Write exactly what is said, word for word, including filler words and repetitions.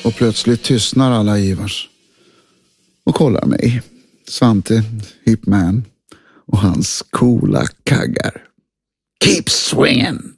Och plötsligt tystnar alla Ivars och kollar mig, Svante, Hipman och hans coola kaggar. Keep swinging!